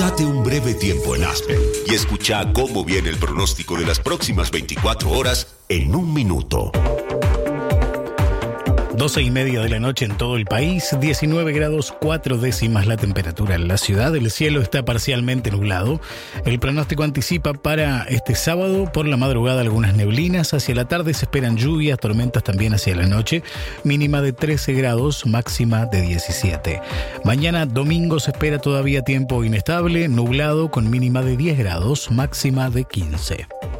Date un breve tiempo en Aspen y escucha cómo viene el pronóstico de las próximas 24 horas en un minuto. 12:30 de la noche en todo el país, 19 grados 4 décimas la temperatura en la ciudad. El cielo está parcialmente nublado. El pronóstico anticipa para este sábado por la madrugada algunas neblinas. Hacia la tarde se esperan lluvias, tormentas también hacia la noche. Mínima de 13 grados, máxima de 17. Mañana domingo se espera todavía tiempo inestable, nublado con mínima de 10 grados, máxima de 15.